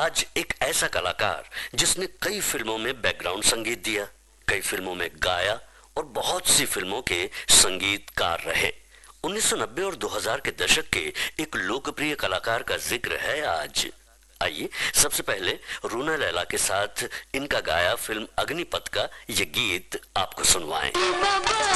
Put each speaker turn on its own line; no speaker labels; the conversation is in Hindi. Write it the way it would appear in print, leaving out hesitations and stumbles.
आज एक ऐसा कलाकार जिसने कई फिल्मों में बैकग्राउंड संगीत दिया, कई फिल्मों में गाया और बहुत सी फिल्मों के संगीतकार रहे। 1990 और 2000 के दशक के एक लोकप्रिय कलाकार का जिक्र है आज। आइए सबसे पहले रूना लैला के साथ इनका गाया फिल्म अग्निपथ का ये गीत आपको सुनवाएं।